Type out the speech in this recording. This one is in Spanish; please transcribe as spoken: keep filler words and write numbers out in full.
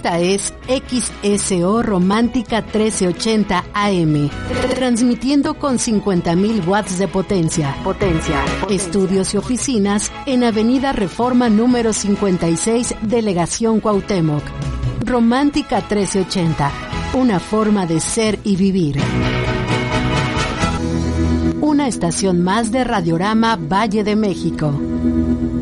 Esta es X S O Romántica trece ochenta A M, transmitiendo con cincuenta mil watts de potencia. Potencia. Estudios y oficinas en Avenida Reforma número cincuenta y seis, Delegación Cuauhtémoc. Romántica trece ochenta, una forma de ser y vivir. Una estación más de Radiorama Valle de México.